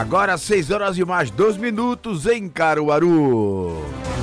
Agora 6 horas e mais 2 minutos em Caruaru.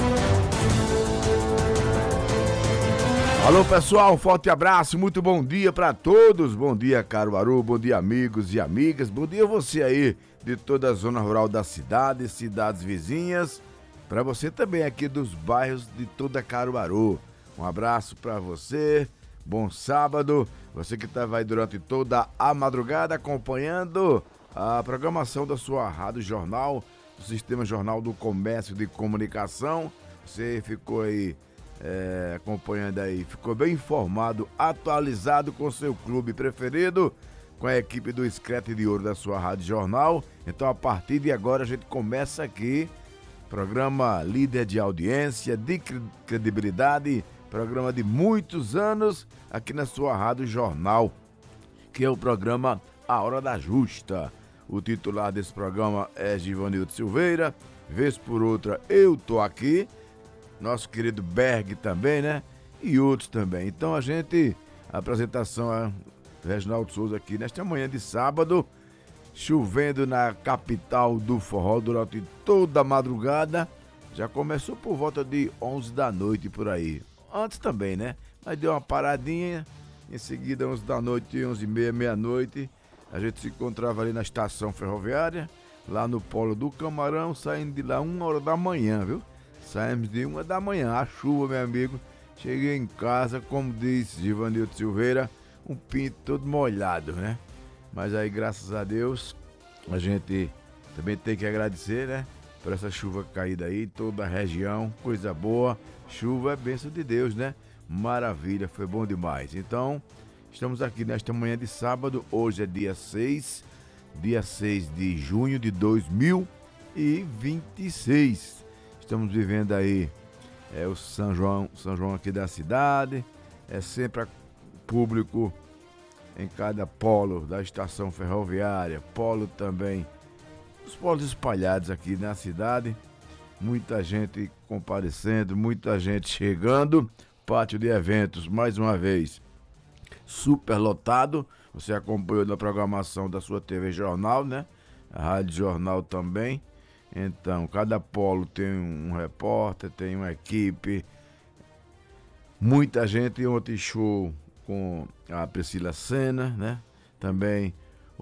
Alô pessoal, forte abraço, muito bom dia para todos. Bom dia Caruaru, bom dia amigos e amigas. Bom dia você aí de toda a zona rural da cidade, cidades vizinhas. Para você também aqui dos bairros de toda Caruaru. Um abraço para você, bom sábado. Você que estava aí durante toda a madrugada acompanhando a programação da sua Rádio Jornal, do Sistema Jornal do Comércio de Comunicação. Você ficou aí acompanhando aí, ficou bem informado, atualizado com seu clube preferido, com a equipe do Escrete de Ouro da sua Rádio Jornal. Então a partir de agora a gente começa aqui, programa líder de audiência, de credibilidade, programa de muitos anos aqui na sua Rádio Jornal, que é o programa A Hora da Justa. O titular desse programa é Givanildo Silveira, vez por outra eu tô aqui, nosso querido Berg também, né? E outros também. Então a apresentação é Reginaldo Souza aqui nesta manhã de sábado, chovendo na capital do forró durante toda a madrugada. Já começou por volta de 11 da noite por aí. Antes também, né? Mas deu uma paradinha, em seguida 11 da noite, 11h30, meia-noite. A gente se encontrava ali na estação ferroviária, lá no Polo do Camarão, saindo de lá 1h da manhã, viu? Saímos de 1h da manhã, a chuva, meu amigo. Cheguei em casa, como disse Givanildo Silveira, um pinto todo molhado, né? Mas aí, graças a Deus, a gente também tem que agradecer, né? Por essa chuva caída aí, toda a região, coisa boa. Chuva é bênção de Deus, né? Maravilha, foi bom demais. Então, estamos aqui nesta manhã de sábado, hoje é dia 6 de junho de 2026. Estamos vivendo aí o São João aqui da cidade, é sempre público em cada polo da estação ferroviária, polo também, os polos espalhados aqui na cidade, muita gente comparecendo, muita gente chegando, pátio de eventos, mais uma vez, super lotado. Você acompanhou na programação da sua TV Jornal, né? A Rádio Jornal também. Então, cada polo tem um repórter, tem uma equipe. Muita gente. Ontem show com a Priscila Senna, né? Também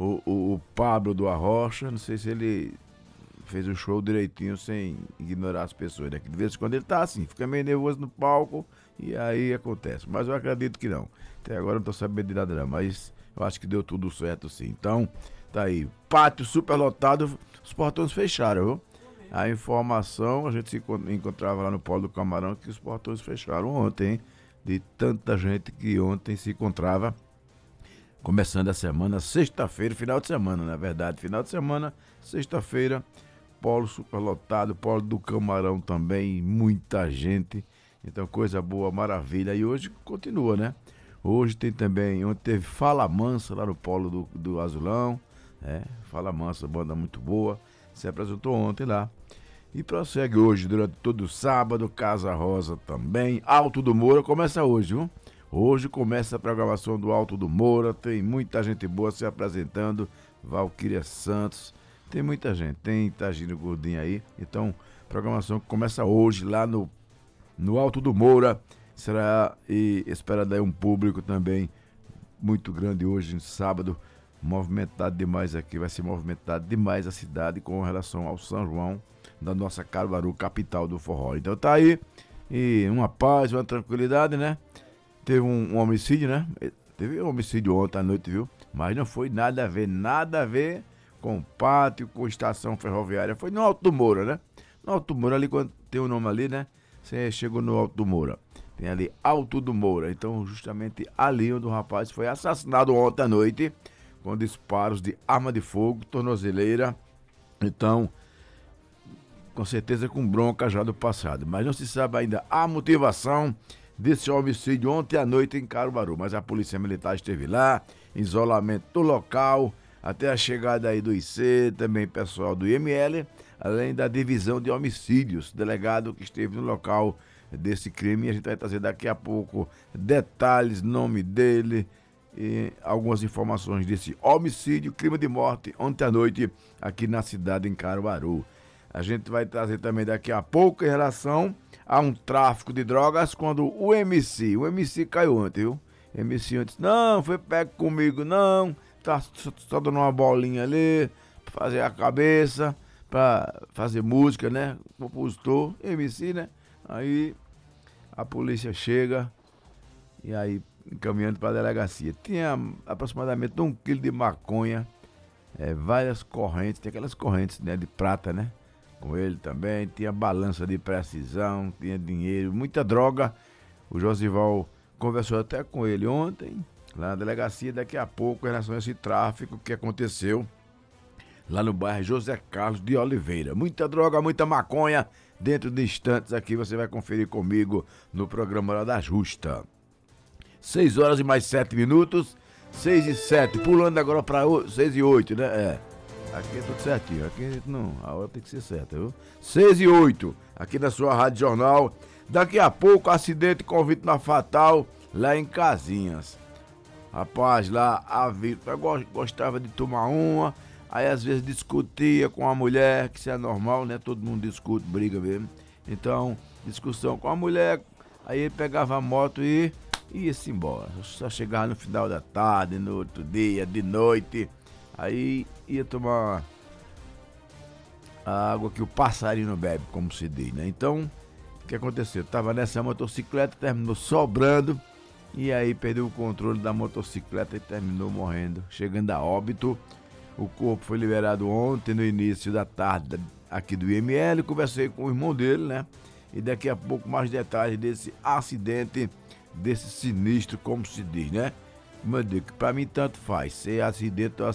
o Pablo do Arrocha. Não sei se ele fez o show direitinho sem ignorar as pessoas, né? Que de vez em quando ele tá assim, fica meio nervoso no palco e aí acontece. Mas eu acredito que não. Até agora eu não tô sabendo de nada não, mas eu acho que deu tudo certo sim. Então, tá aí. Pátio super lotado, os portões fecharam, viu? A informação, a gente se encontrava lá no Polo do Camarão que os portões fecharam ontem, hein? De tanta gente que ontem se encontrava, começando a semana, sexta-feira, final de semana, na verdade, final de semana, sexta-feira, Polo super lotado, Polo do Camarão também, muita gente. Então, coisa boa, maravilha. E hoje continua, né? Hoje tem também, ontem teve Fala Mansa lá no Polo do Azulão. Fala Mansa, banda muito boa. Se apresentou ontem lá. E prossegue hoje, durante todo o sábado, Casa Rosa também. Alto do Moura começa hoje, viu? Hoje começa a programação do Alto do Moura. Tem muita gente boa se apresentando. Valquíria Santos. Tem muita gente. Tem Tagino Gordinho aí. Então, programação que começa hoje lá no Alto do Moura. Será e espera daí um público também muito grande hoje, no sábado, movimentado demais aqui, vai ser movimentado demais a cidade com relação ao São João da nossa Caruaru, capital do forró. Então tá aí, e uma paz, uma tranquilidade, né? Teve um homicídio, né? Teve um homicídio ontem à noite, viu? Mas não foi nada a ver com o pátio, com a estação ferroviária, foi no Alto do Moura, né? No Alto do Moura, ali quando tem o nome ali, né? Você chegou no Alto do Moura. Tem ali Alto do Moura. Então, justamente ali onde o rapaz foi assassinado ontem à noite, com disparos de arma de fogo, tornozeleira. Então, com certeza com bronca já do passado. Mas não se sabe ainda a motivação desse homicídio ontem à noite em Caruaru. Mas a Polícia Militar esteve lá, isolamento do local, até a chegada aí do IC, também pessoal do IML, além da divisão de homicídios, delegado que esteve no local desse crime. A gente vai trazer daqui a pouco detalhes, nome dele algumas informações desse homicídio, crime de morte, ontem à noite, aqui na cidade, em Caruaru. A gente vai trazer também daqui a pouco em relação a um tráfico de drogas, quando o MC caiu ontem, viu? O MC disse, não, foi pego comigo, não, tá só dando uma bolinha ali, pra fazer a cabeça, pra fazer música, né? Compositor, MC, né? Aí a polícia chega e aí encaminhando para a delegacia. Tinha aproximadamente 1 quilo de maconha, várias correntes, tem aquelas correntes, né, de prata, né? Com ele também, tinha balança de precisão, tinha dinheiro, muita droga. O Josival conversou até com ele ontem, lá na delegacia, daqui a pouco, em relação a esse tráfico que aconteceu lá no bairro José Carlos de Oliveira. Muita droga, muita maconha. Dentro de instantes aqui você vai conferir comigo no programa Hora da Justa. 6 horas e mais 7 minutos, 6 e 7, pulando agora para 6 e 8, né? Aqui é tudo certinho, aqui não, a hora tem que ser certa, viu? 6 e 8, aqui na sua Rádio Jornal. Daqui a pouco, acidente com vítima fatal lá em Casinhas. Rapaz, lá a vítima gostava de tomar uma, aí às vezes discutia com a mulher, que isso é normal, né? Todo mundo discute, briga mesmo. Então, discussão com a mulher, aí ele pegava a moto e ia-se embora. Só chegava no final da tarde, no outro dia, de noite. Aí ia tomar a água que o passarinho bebe, como se diz, né? Então, o que aconteceu? Tava nessa motocicleta, terminou sobrando, e aí perdeu o controle da motocicleta e terminou morrendo, chegando a óbito. O corpo foi liberado ontem, no início da tarde, aqui do IML. Conversei com o irmão dele, né? E daqui a pouco mais detalhes desse acidente, desse sinistro, como se diz, né? Como eu digo, pra mim tanto faz, ser acidente ou